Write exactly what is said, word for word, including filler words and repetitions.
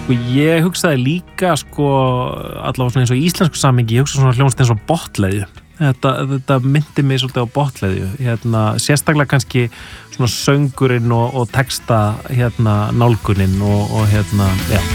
Sko ég hugsaði líka sko allavega svona eins og í íslensku samhengi, ég hugsa svona hljómsveit eins og Botleðju. Þetta, þetta myndi mig svolítið á Botleðju. Hérna, sérstaklega kannski svona söngurinn og, og texta hérna nálgunin og, og hérna, já.